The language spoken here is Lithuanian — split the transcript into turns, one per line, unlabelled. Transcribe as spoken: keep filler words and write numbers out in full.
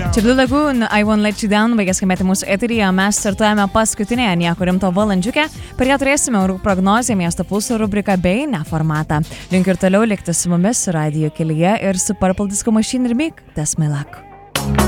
Čia Blue Lagoon, I Won't Let You Down, baigės skambėti mūsų eteryje, mes startuojame paskutinėje nieko rimto valandžiukę, per ją turėsime orų prognozę, miesto pulso rubriką bei neformatą. Linkiu ir toliau likti su mumis Radio kelyje ir su Purple Disco Machine ir Meek, That's My Luck.